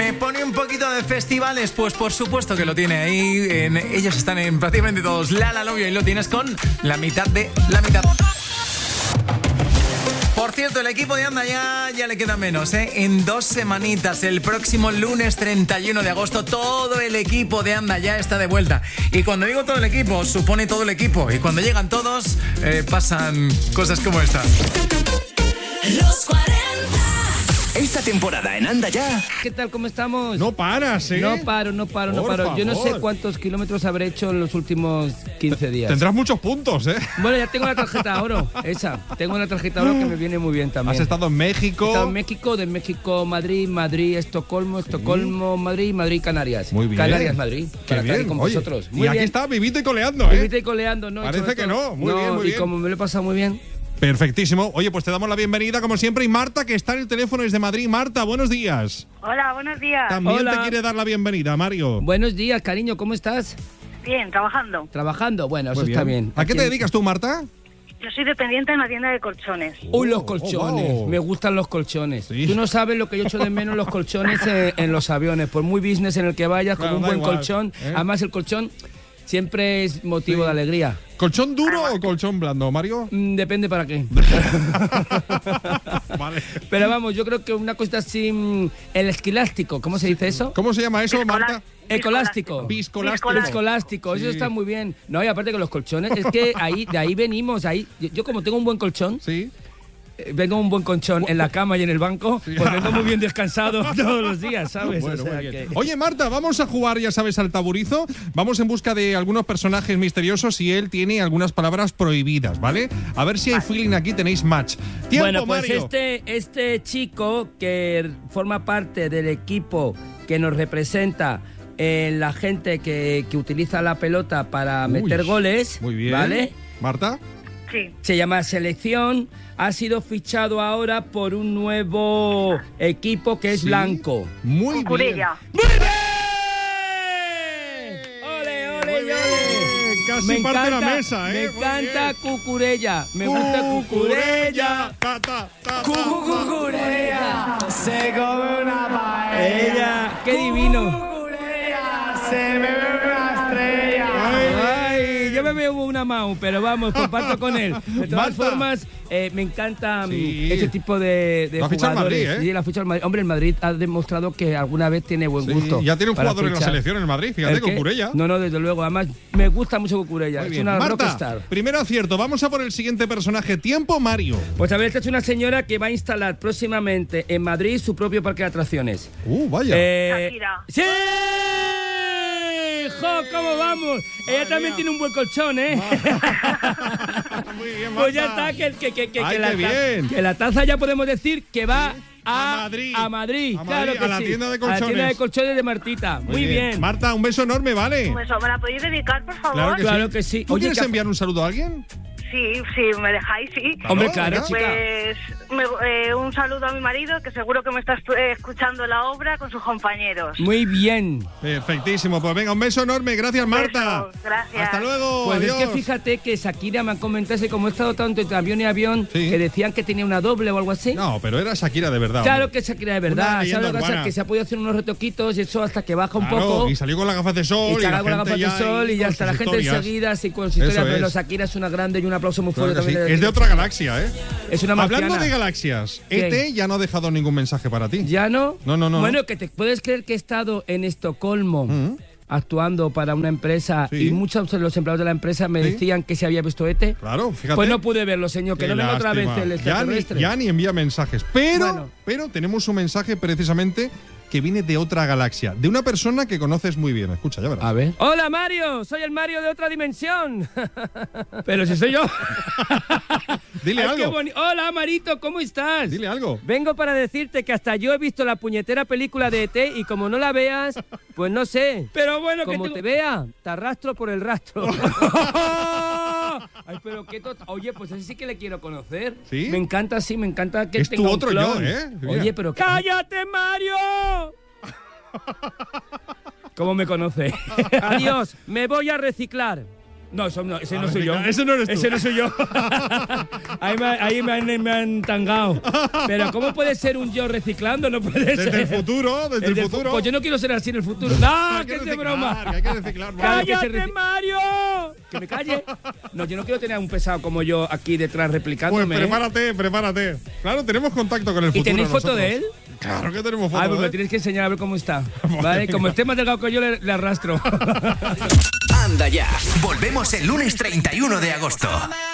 ¿Me pone un poquito de festivales? Pues por supuesto que lo tiene ahí. Ellos están en prácticamente todos. La Love, y lo tienes con la mitad de la mitad. Por cierto, el equipo de Anda ya le queda menos, ¿eh? En 2 semanitas, el próximo lunes 31 de agosto, todo el equipo de Anda ya está de vuelta. Y cuando digo todo el equipo, supone todo el equipo. Y cuando llegan todos, pasan cosas como esta. Los 40. Esta temporada en Anda Ya. ¿Qué tal? ¿Cómo estamos? No paras, ¿eh? No paro. Yo no sé cuántos kilómetros habré hecho en los últimos 15 días. Tendrás muchos puntos, ¿eh? Bueno, ya tengo la tarjeta oro, esa. Tengo una tarjeta oro que me viene muy bien también. Has estado en México. He estado en México, de México, Madrid, Estocolmo, Madrid, Canarias. Muy bien. Canarias, Madrid. Qué para bien. estar con Oye, vosotros. y Muy aquí bien. está vivito y coleando, ¿eh? Vivito y coleando, ¿no? Parece que no. Muy bien, muy bien. Y como me lo he pasado muy bien. Perfectísimo. Oye, pues te damos la bienvenida, como siempre. Y Marta, que está en el teléfono desde Madrid. Marta, buenos días. Hola, buenos días. También Hola. te quiere dar la bienvenida, Mario. Buenos días, cariño, ¿cómo estás? Bien, trabajando. ¿Trabajando? Bueno, eso Muy está bien. ¿A qué te dedicas tú, Marta? Yo soy dependiente en una tienda de colchones. Uy, los colchones. wow. Me gustan los colchones. Sí. Tú no sabes lo que yo echo de menos los colchones en los aviones. Por muy business en el que vayas, Claro, con un da buen igual, colchón. ¿eh? Además, el colchón siempre es motivo de alegría. ¿Colchón duro o colchón blando, Mario? Depende para qué. Vale. Pero vamos, yo creo que una cosa así, el esquilástico, ¿cómo se dice eso? ¿Cómo se llama eso, Marta? Ecolástico. Viscolástico. Viscolástico, eso Sí. está muy bien. No, y aparte que los colchones, es que de ahí venimos, ahí. Yo como tengo un buen colchón, Sí. vengo un buen colchón en la cama y en el banco, pues vengo muy bien descansado todos los días, ¿sabes? Bueno, O sea muy bien. que- Oye, Marta, vamos a jugar, ya sabes, al taburizo. Vamos en busca de algunos personajes misteriosos y él tiene algunas palabras prohibidas, ¿vale? A ver si hay feeling aquí, tenéis match. ¡Tiempo, Bueno, pues Mario! este chico que forma parte del equipo que nos representa en la gente que utiliza la pelota para meter goles, Muy bien. ¿vale? ¿Marta? Sí. Se llama Selección, ha sido fichado ahora por un nuevo equipo que es Sí. blanco. Muy bien. Cucurella. ¡Muy bien! ¡Ole, ole, Muy bien. ole! Casi parte la mesa, ¿eh? Me Muy encanta bien. Cucurella. Me gusta Cucurella. Ta, ta, ta, ta, Cucurella. Se come una paella. Ella, qué divino. Se me ve una estrella. Ay, yo me veo una Mau, pero vamos, comparto con él. De todas Marta. formas, me encanta Sí. ese tipo de Lo ha fichado el jugadores. Madrid, ¿eh? Sí, lo ha fichado el Madrid. Hombre, el Madrid ha demostrado que alguna vez tiene buen Sí, gusto. ya tiene un para jugador en la fichar. selección en el Madrid, fíjate, ¿El qué? Cucurella. No, desde luego. Además, me gusta mucho Cucurella. Muy Es bien. una Marta, rockstar. primero acierto. Vamos a por el siguiente personaje. Tiempo, Mario. Pues a ver, esta es una señora que va a instalar próximamente en Madrid su propio parque de atracciones. Vaya. Shakira. ¡Sí! ¡Jo, cómo vamos! Ella también mía. tiene un buen colchón, ¿eh? Muy bien, Marta. Pues ya está, que Ay, la qué bien. que la taza ya podemos decir que va A Madrid. A Madrid, A claro Madrid, que a la sí. tienda de A la colchones. tienda de colchones de Martita. Muy bien. Marta, un beso enorme, ¿vale? Pues, ¿me la podéis dedicar, por favor? Claro que Claro sí. que sí. ¿Tú Oye, quieres que- enviar un saludo a alguien? Sí, me dejáis, sí. Hombre, Claro, claro, venga. chica. Pues un saludo a mi marido, que seguro que me está escuchando la obra con sus compañeros. Muy bien. Perfectísimo. Pues venga, un beso enorme. Gracias, Marta. beso, gracias. Hasta luego. Pues Adiós. es que fíjate que Shakira me ha comentado, que como he estado tanto entre avión y avión, Sí. que decían que tenía una doble o algo así. No, pero era Shakira de verdad. Claro hombre. que Shakira de Una verdad. leyenda ¿Sabes lo que pasa? urbana. Que se ha podido hacer unos retoquitos y eso hasta que baja un Claro, poco. y salió con las gafas de sol. Y la carga con la gente gafa de ya sol ahí y ya con está la sus gente historias. enseguida así con su Eso historia. Pero es. Shakira es una grande y un aplauso muy Claro fuerte que sí. también. Es de otra galaxia, ¿eh? Es una Hablando marciana. de galaxias, ¿Qué? ET ya no ha dejado ningún mensaje para ti. ¿Ya no? No. Bueno, que te puedes creer que he estado en Estocolmo actuando para una empresa Sí. y muchos de los empleados de la empresa me Sí. decían que se había visto ET. Claro, fíjate. Pues no pude verlo, señor, que Qué no venga otra vez lástima. el extraterrestre. Ya ni envía mensajes. Bueno. Pero tenemos un mensaje precisamente que viene de otra galaxia, de una persona que conoces muy bien. Escucha, ya verás. A ver. Hola, Mario. Soy el Mario de otra dimensión. Pero si soy yo. Dile Ay, qué algo. Hola, Marito. ¿Cómo estás? Dile algo. Vengo para decirte que hasta yo he visto la puñetera película de ET y como no la veas, pues no sé. Pero bueno, como te vea, te arrastro por el rastro. Ay, pero qué Oye, pues ese sí que le quiero conocer. ¿Sí? Me encanta, sí, me encanta que Es tenga tu un otro clon. yo, ¿eh? Mira. Oye, pero ¡cállate, Mario! ¿Cómo me conoce? Adiós, me voy a reciclar. No, ese no soy yo. Ese no eres tú. Ese no soy yo. ahí me han tangado. Pero ¿cómo puede ser un yo reciclando? No puede ser. Desde el futuro. Pues yo no quiero ser así en el futuro. ¡No, que es de broma! Hay que reciclar. ¡Cállate, Mario! ¡Que me calle! No, yo no quiero tener a un pesado como yo aquí detrás replicándome. Pues prepárate. Claro, tenemos contacto con el futuro. ¿Y tenéis foto nosotros. de él? Claro que tenemos foto. Pues me tienes que enseñar a ver cómo está. ¿Vale? Como esté más delgado que yo, le arrastro. Anda ya. Volvemos el lunes 31 de agosto.